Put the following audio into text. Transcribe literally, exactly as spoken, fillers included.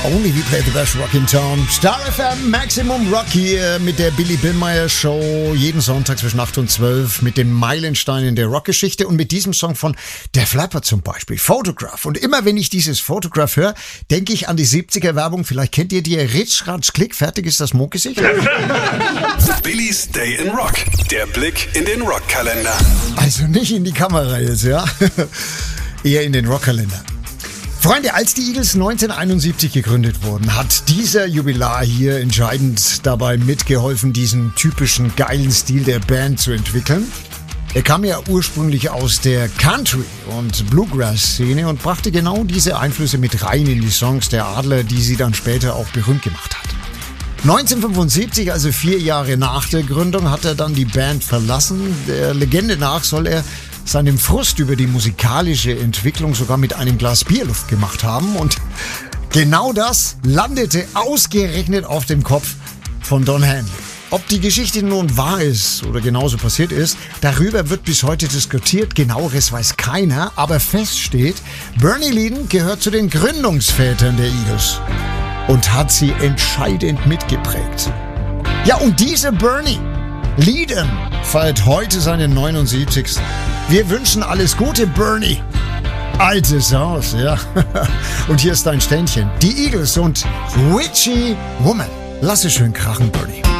Only we play the best rock in town. Star F M, Maximum Rock hier mit der Billy Billmeyer Show. Jeden Sonntag zwischen acht und zwölf mit den Meilensteinen der Rockgeschichte und mit diesem Song von Der Flapper zum Beispiel, Photograph. Und immer wenn ich dieses Photograph höre, denke ich an die siebziger Werbung. Vielleicht kennt ihr die. Ritsch, Ratsch, Klick, fertig ist das Muckgesicht. Billys Day in Rock. Der Blick in den Rockkalender. Also nicht in die Kamera jetzt, ja. Eher in den Rockkalender. Freunde, als die Eagles neunzehnhunderteinundsiebzig gegründet wurden, hat dieser Jubilar hier entscheidend dabei mitgeholfen, diesen typischen geilen Stil der Band zu entwickeln. Er kam ja ursprünglich aus der Country- und Bluegrass-Szene und brachte genau diese Einflüsse mit rein in die Songs der Adler, die sie dann später auch berühmt gemacht hat. neunzehnhundertfünfundsiebzig, also vier Jahre nach der Gründung, hat er dann die Band verlassen. Der Legende nach soll er seinem Frust über die musikalische Entwicklung sogar mit einem Glas Bierluft gemacht haben. Und genau das landete ausgerechnet auf dem Kopf von Don Henley. Ob die Geschichte nun wahr ist oder genauso passiert ist, darüber wird bis heute diskutiert. Genaueres weiß keiner, aber fest steht, Bernie Leadon gehört zu den Gründungsvätern der Eagles und hat sie entscheidend mitgeprägt. Ja, und dieser Bernie Leadon feiert heute seinen neunundsiebzigsten Wir wünschen alles Gute, Bernie. Altes Haus, ja. Und hier ist dein Ständchen. Die Eagles und Witchy Woman. Lass es schön krachen, Bernie.